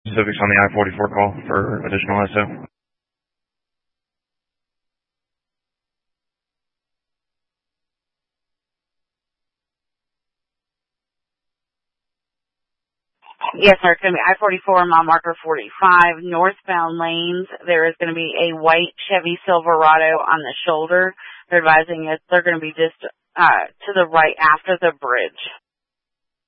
Specifics on the I-44 call for additional SO. Yes, sir. It's going to be I-44, mile marker 45, northbound lanes. There is going to be a white Chevy Silverado on the shoulder. They're advising us they're going to be just to the right after the bridge.